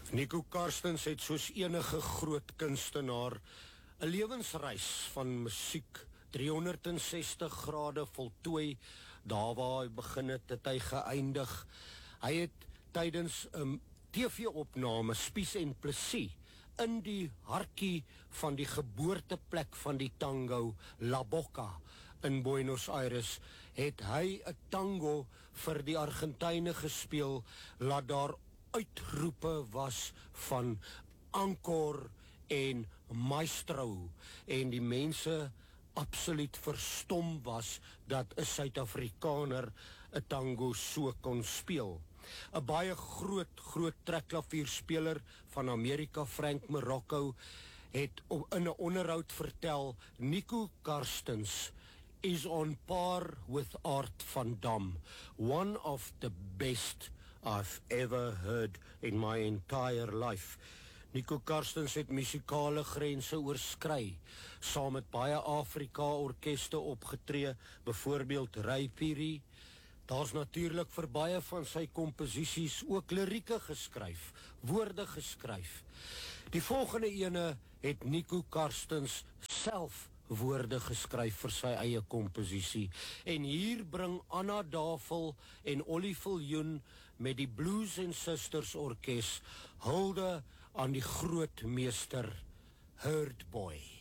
Nico Karstens het soos enige groot kunstenaar 'n lewensreis van musiek 360 grade voltooi. Daar waar hy begin het hy geëindig. Hy het tydens 'n TV-opname Spies en Plessis in die hartjie van die geboorteplek van die tango, La Boca in Buenos Aires, het hy 'n tango vir die Argentyne gespeel, laat daar uitroepe was van Encore en Maestro, en die mense absoluut verstom was dat 'n Suid-Afrikaner 'n tango so kon speel. 'n baie groot trekklavierspeler van Amerika, Frank Morocco, het in 'n onderhoud vertel, Nico Karstens is on par with Art van Dam, one of the best I've ever heard in my entire life. Nico Karstens het musikale grense oorskry, saam met baie Afrika orkeste opgetree, byvoorbeeld Ray Phiri. Daar's natuurlik vir baie van sy komposisies ook lirieke geskryf, woorde geskryf. Die volgende ene het Nico Karstens self woorde geskryf vir sy eie komposisie. En hier bring Anna Davel en Ollie Viljoen met die Blues and Sisters Orkes hulde aan die groot meester Herd Boy.